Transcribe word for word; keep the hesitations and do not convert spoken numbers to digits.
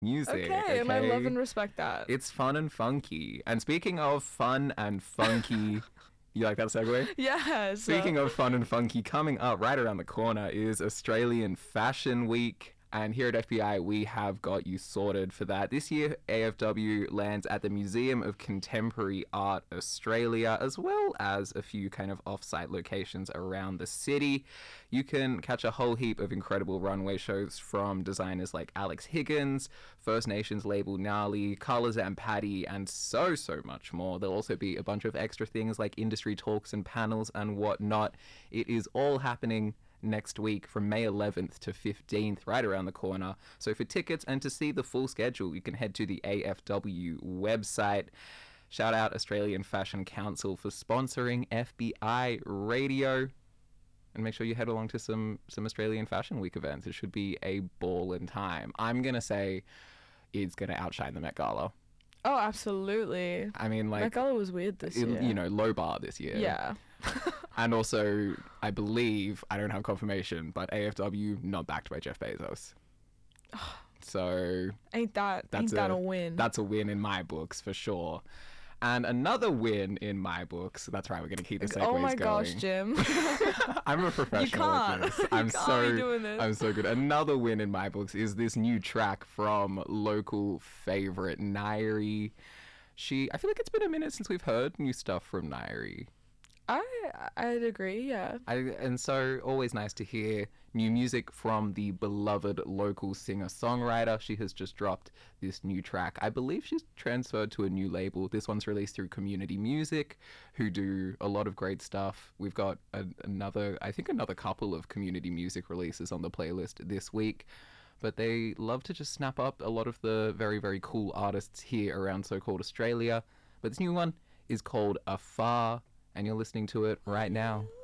music. Okay, Okay, and I love and respect that. it's fun and funky. And speaking of fun and funky, you like that segue? Yes. Speaking of fun and funky, coming up right around the corner is Australian Fashion Week. And here at F B I, we have got you sorted for that. This year, A F W lands at the Museum of Contemporary Art Australia, as well as a few kind of off-site locations around the city. You can catch a whole heap of incredible runway shows from designers like Alex Higgins, First Nations label Gnarly, Colors and Patty, and so, so much more. There'll also be a bunch of extra things like industry talks and panels and whatnot. It is all happening next week from May eleventh to fifteenth, right around the corner. So for tickets and to see the full schedule, you can head to the A F W website. Shout out Australian Fashion Council for sponsoring F B I Radio. And make sure you head along to some, some Australian Fashion Week events. It should be a ball in time. I'm going to say it's going to outshine the Met Gala. Oh, absolutely. I mean, like... Met Gala was weird this it, year. You know, low bar this year. Yeah. And also, I believe, I don't have confirmation, but A F W not backed by Jeff Bezos. So ain't that that's ain't a, that a win? That's a win in my books for sure. And another win in my books. That's right. We're gonna keep the segues going. Oh my gosh, Jim! I'm a professional. You can't. At this. I'm you can't so be doing this. I'm so good. Another win in my books is this new track from local favorite Nairi. She. I feel like it's been a minute since we've heard new stuff from Nairi. I I'd agree, yeah. I, and so always nice to hear new music from the beloved local singer-songwriter. She has just dropped this new track. I believe she's transferred to a new label. This one's released through Community Music, who do a lot of great stuff. We've got a, another, I think another couple of Community Music releases on the playlist this week. But they love to just snap up a lot of the very, very cool artists here around so-called Australia. But this new one is called Afar, and you're listening to it right now.